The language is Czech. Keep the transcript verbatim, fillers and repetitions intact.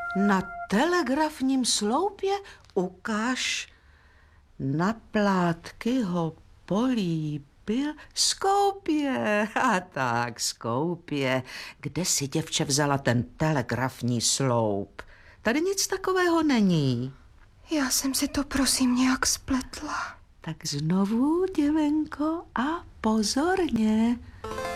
Na telegrafním sloupě? Ukaž. Na plátky ho políbil Skoupě. A tak, Skoupě. Kde si, děvče, vzala ten telegrafní sloup? Tady nic takového není. Já jsem si to, prosím, nějak spletla. Tak znovu, děvenko, a pozorně.